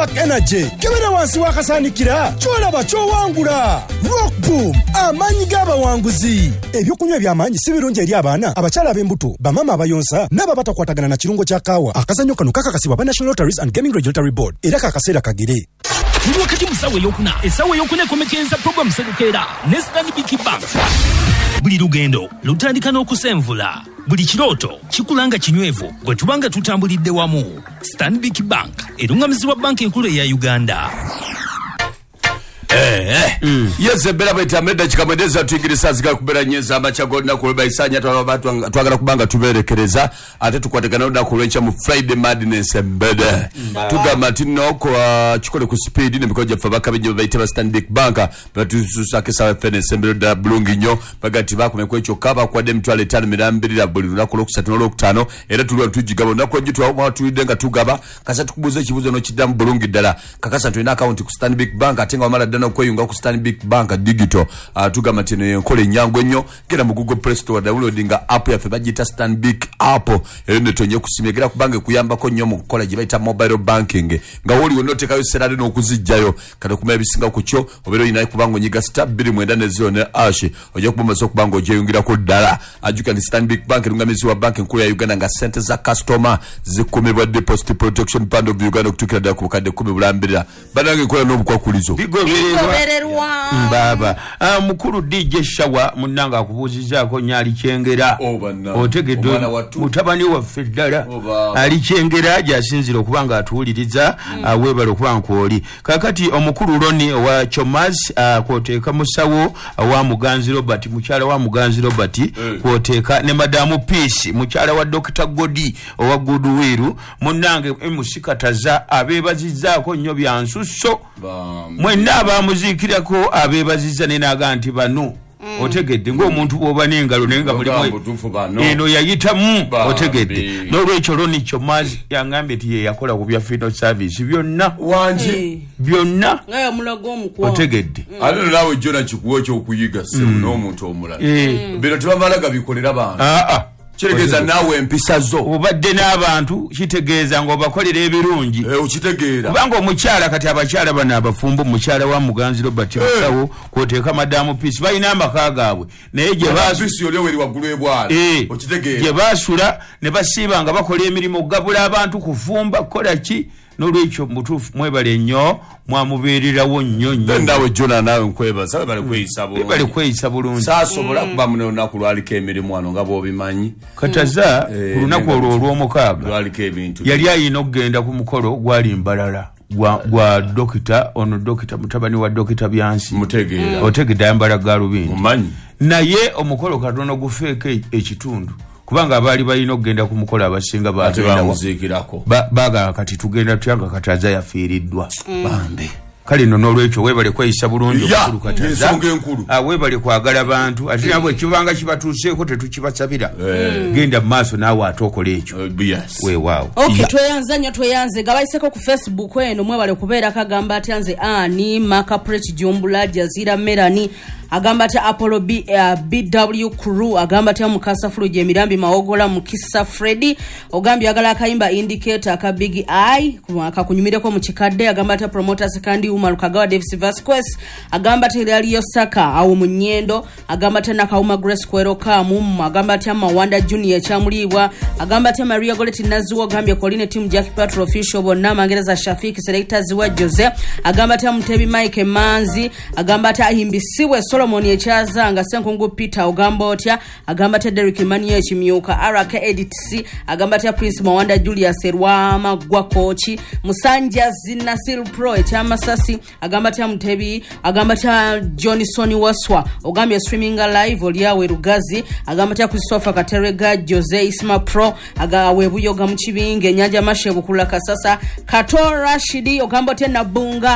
Spark Energy kebera wansi wakasanikira kyolaba kyowangula. Rock Boom amanyi g'abawanguzi. Ebyokunywa by'amanyi si birungi eri abaana abakyala b'embuto bamama abayonsa n'abo batakwatagana na kirungo kya kaawa. Akazannyo kano kakakasibwa ba National Lotteries and Gaming Regulatory Board era kakaseera kagere. Wakati musawe yokuna esawe yokune komekenza program sedukera ne Stanbic Bank. Buli lugendo lutandika n'okusenvula. Buli kiroto kikulanga kinywevu gwe tubanga tutambulidde wamu. Stanbic Bank erungamizibwa banki enkulu ya Uganda. Yes, bela beta meda chikamwedeza tuingirisa zika kubera nyeza amachago na kuleba isanya twagala kubanga tuberekereza ate tukwatekana na kulencha mu Friday Madness embede tugama tino kwa chikole ku speed ne bikoja fabaka bijyo bayiteba Stanbic Bank batususake sawa fene embede da bulungi nyo bagati bakomekwe echo kaba kwa dem 5 buli nakulo kusatu n'olokutano era tulwa tujigabo nako jitu awo tuidenga tugaba kasa tukubuze kibuzo no kidamu bulungi dala kakasa tuina account ku Stanbic Bank atenga wamala dana kweyunga ku Stanbic Bank digital tugama tino yenkole nyangwe nnyo gera mu Google Play Store downloadinga app ya febajita Stanbic app ene tonye kusimegera kubange kuyamba ko nnyo mu kukola jibaita mobile banking nga woli wonoteka yo serale no kuzijjayo kada kuma ebisinga ku kyo obero ina kubango nyiga star 2 ne ash oje kuboma so kubango oje yungira ko dala ajuka ni Stanbic Bank rungamizi wa bank nkulu ya Uganda nga sente za customer zikomebwa deposit protection fund of Uganda kutukira da ku kade 10 bulambira banange kola no bukwakulizo baba mukuru DJ Shawa munanga akubuzizaako nyali kyengera otegedde mutabani wa Fedala ali kyengera ajasinzira okubanga atuuliriza webale okubanka oli kakati omukuru Roni wa Chomas kwoteeka musawo wa Muganzi Robert mukyala wa Muganzi Robert kwoteeka ne Madamu Peace mukyala wa Dr. Godi owa Goodwill munange emusikataza abebazizaako nnyo byansusso mwenna abamuzikirako abebaziza nenaga nti bano otegedde ng'omuntu bw'oba n'engalo naye nga mulimu eno yayitamu otegedde n'olwekyo Roni Chomazi yangambye nti ye yakola ku bya funeral service byonna wangi byonna otegedde ate naawe jona kikuwo ky'okuyiga semu n'omuntu omulala bino tebamalaga bikolera bantu kitegeza nawe empisa zo obadde n'abantu kitegeeza ng'obakolera ebirungi okitegeera kubanga omukyala kati abakyala bano abafumbo mukyala wa Muganzi Robert Musawo kwoteeka Madamu Peace balina amaka gaabwe naye gye baasula ne basiiba nga bakola emirimu okugabula abantu kufumba kukola ki n'olwekyo mutuufu mwebale nnyo mwamubeererawo nnyo nawe jona nawe nkwebaza bale kweyisa bulungi saasobola kuba muno olunaku lwaliko emirimu wano nga bw'obimanyi kataza ku lunaku olwo olw'omukaaga yali ayina okugenda ku mukolo gwali Mbalala gwa dokita ono dokita mutabani wa dokita Byansi otegedde ayambala galubindi naye omukolo katono gufeeke ekitundu kubanga abali balina okugenda ku mukolo abasinga baagala kati tugenda tyanga Kataza yafiiriddwa bambe kale nno n'olwekyo weebale kweyisa bulungi omukulu Kataza weebale kwagala bantu ate nabwe ekibanga kibatuuseeko tetukibasabira genda mu maaso naawe ate okola ekyo weewaawo tweyanze nga bayiseko ku Facebook eno mwebale kubeera kagamba ati nze ani Makapret Jombula Jazira Merani agamba ati Apollo BW Crew agamba ati Mukasa Fuluji Emirambi Maogola Mukisa Freddy ogambye agala akayimba indicator aka Big Eye akakunyumireko mu kikadde agamba ati promoters kandi Umar Kagawa Davis Vasquez agamba ati Aliyo Saka awo munyendo agamba ati Nakauma Grace Kweroka mu agamba ati Mawanda Junior chamulibwa agamba ati Maria Goleti Nazuo agambye Coline team Jack Patro official bonna mangereza Shafiki selectors wa Jose agamba ati Mutebi Mike Manzi agamba ati ahimbisiwe Solomon Echaza nga Senkungu Peter ogamba otya agamba ati Derek Mania ekimyuka RK EDTC agamba ati Prince Mawanda Julius Erwama gwa kochi Musanja Zinasir Pro echamasasi agamba ati Mutebi agamba ati Johnson Waswa ogambye streaming live oliawe Rugazi agamba ati Christopher Katerega Jose Isma Pro agawe buyoga mu kibinge Nyanja Mashe bukula kasasa Kato Rashidi ogamba ati Nabunga